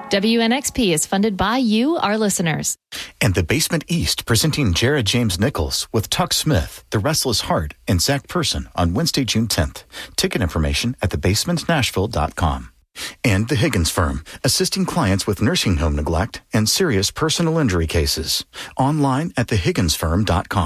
WNXP is funded by you, our listeners. And the Basement East presenting Jared James Nichols with Tuck Smith, The Restless Heart, and Zach Person on Wednesday, June 10th. Ticket information at thebasementnashville.com. And the Higgins Firm, assisting clients with nursing home neglect and serious personal injury cases. Online at thehigginsfirm.com.